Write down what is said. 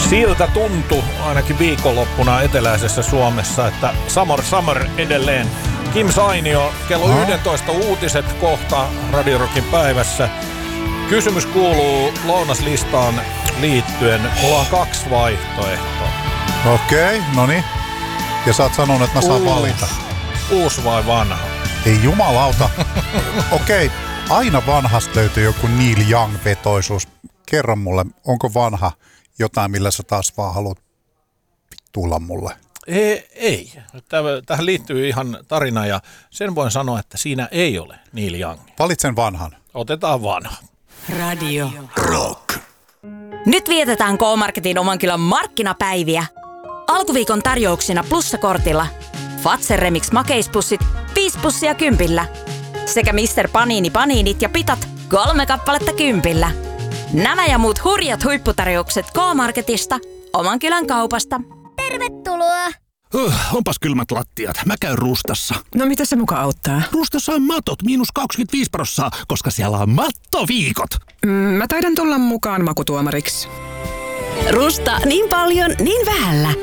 Siltä tuntui ainakin viikonloppuna eteläisessä Suomessa, että Summer edelleen. Kim Sainio, kello 11 uutiset kohta Radio Rockin päivässä. Kysymys kuuluu lounaslistaan liittyen. Mulla on 2 vaihtoehtoa. Okei, noniin. Ja sä oot sanonut, että mä saan valita. Uusi vai vanha? Ei jumalauta. Okei, aina vanhasta löytyy joku Neil Young-vetoisuus. Kerro mulle, onko vanha jotain, millä sä taas vaan haluat tulla mulle? Ei. Tähän liittyy ihan tarina ja sen voin sanoa, että siinä ei ole Neil Young. Valitsen vanhan. Otetaan vanha. Radio Rock. Nyt vietetään K-Marketin oman kylän markkinapäiviä. Alkuviikon tarjouksina plussakortilla Fazer Remix makeispussit 5 pussia 10. Sekä Mr. Panini paniinit ja pitat 3 kappaletta 10. Nämä ja muut hurjat huipputarjoukset K-Marketista, oman kylän kaupasta. Tervetuloa! Onpas kylmät lattiat. Mä käyn Rustassa. No mitä se muka auttaa? Rustassa on matot -25%, koska siellä on mattoviikot. Mä taidan tulla mukaan makutuomariksi. Rusta niin paljon, niin vähällä.